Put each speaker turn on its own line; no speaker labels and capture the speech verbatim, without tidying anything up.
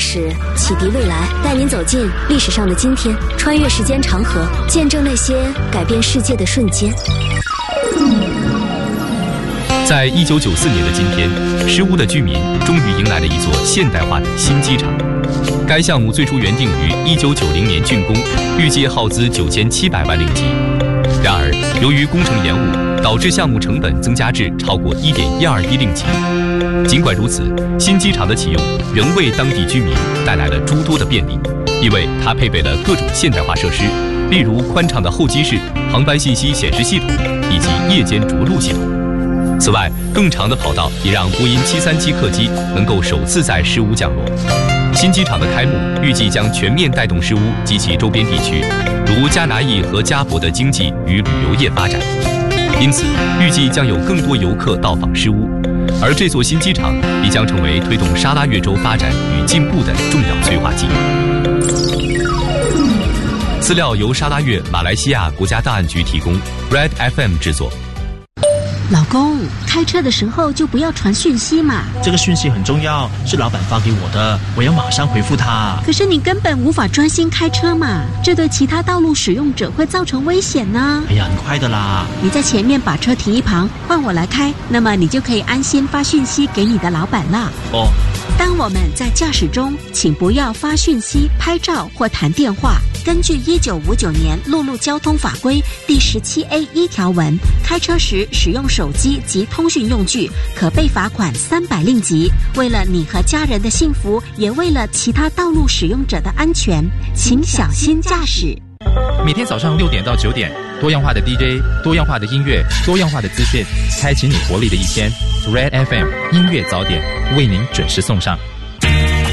史，启迪未来，带您走进历史上的今天，穿越时间长河，见证那些改变世界的瞬间。
在一九九四年的今天，石屋的居民终于迎来了一座现代化的新机场。该项目最初原定于一九九零年竣工，预计耗资九千七百万令吉。然而，由于工程延误，导致项目成本增加至超过一点一二亿令吉。尽管如此，新机场的启用仍为当地居民带来了诸多的便利，因为它配备了各种现代化设施，例如宽敞的候机室、航班信息显示系统以及夜间着陆系统。此外，更长的跑道也让波音七三七客机能够首次在石屋降落。新机场的开幕预计将全面带动石屋及其周边地区，如加拿义和加博的经济与旅游业发展。因此，预计将有更多游客到访石屋，而这座新机场也将成为推动沙拉越州发展与进步的重要催化剂。资料由沙拉越马来西亚国家档案局提供 ，Red F M 制作。
老公，开车的时候就不要传讯息嘛。
这个讯息很重要，是老板发给我的，我要马上回复他。
可是你根本无法专心开车嘛，这对其他道路使用者会造成危险呢。
哎呀，很快的啦。
你在前面把车停一旁，换我来开，那么你就可以安心发讯息给你的老板了。
哦。
当我们在驾驶中，请不要发讯息、拍照或谈电话。根据一九五九年陆路交通法规第十七 A 一条文，开车时使用手机及通讯用具，可被罚款三百令吉。为了你和家人的幸福，也为了其他道路使用者的安全，请小心驾驶。
每天早上六点到九点，多样化的 D J， 多样化的音乐，多样化的资讯，开启你活力的一天。Red F M 音乐早点为您准时送上。